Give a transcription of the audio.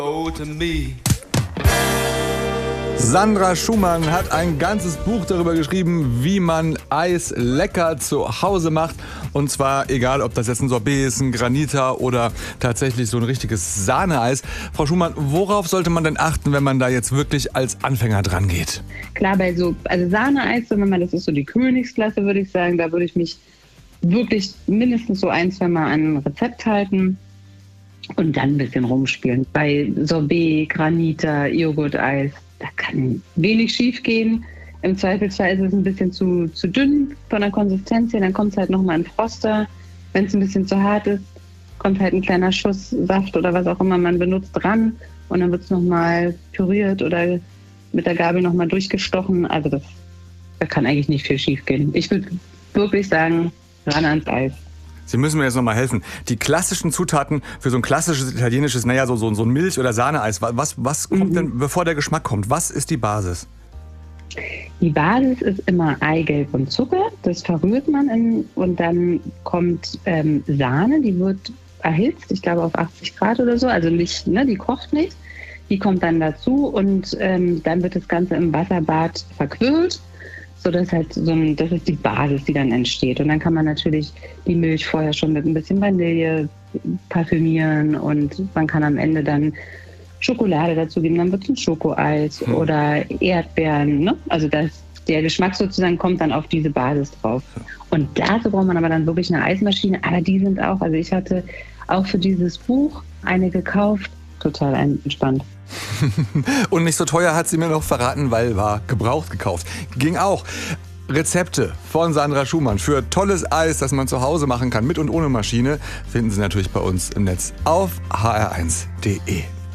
Sandra Schumann hat ein ganzes Buch darüber geschrieben, wie man Eis lecker zu Hause macht. Und zwar egal, ob das jetzt ein Sorbet ist, ein Granita oder tatsächlich so ein richtiges Sahneeis. Frau Schumann, worauf sollte man denn achten, wenn man da jetzt wirklich als Anfänger dran geht? Klar, also Sahneeis, das ist so die Königsklasse, würde ich sagen. Da würde ich mich wirklich mindestens so 1-2 Mal an ein Rezept halten und dann ein bisschen rumspielen. Bei Sorbet, Granita, Joghurteis, da kann wenig schief gehen. Im Zweifelsfall ist es ein bisschen zu dünn von der Konsistenz her, dann kommt es halt nochmal in Froster. Wenn es ein bisschen zu hart ist, kommt halt ein kleiner Schuss Saft oder was auch immer man benutzt ran und dann wird es nochmal püriert oder mit der Gabel nochmal durchgestochen. Also da kann eigentlich nicht viel schief gehen. Ich würde wirklich sagen, ran ans Eis. Sie müssen mir jetzt nochmal helfen. Die klassischen Zutaten für so ein klassisches italienisches, so ein Milch- oder Sahneeis, was kommt denn, bevor der Geschmack kommt? Was ist die Basis? Die Basis ist immer Eigelb und Zucker. Das verrührt man und dann kommt Sahne, die wird erhitzt, ich glaube auf 80 Grad oder so, also nicht, die kocht nicht. Die kommt dann dazu und dann wird das Ganze im Wasserbad verquirlt. Das ist die Basis, die dann entsteht. Und dann kann man natürlich die Milch vorher schon mit ein bisschen Vanille parfümieren und man kann am Ende dann Schokolade dazu geben, dann wird es ein Schokoeis oder Erdbeeren. Ne? Also der Geschmack sozusagen kommt dann auf diese Basis drauf. Und dazu braucht man aber dann wirklich eine Eismaschine. Aber die sind auch, also ich hatte auch für dieses Buch eine gekauft, total entspannt. Und nicht so teuer, hat sie mir noch verraten, weil war gebraucht gekauft. Ging auch. Rezepte von Sandra Schumann für tolles Eis, das man zu Hause machen kann, mit und ohne Maschine, finden Sie natürlich bei uns im Netz auf hr1.de.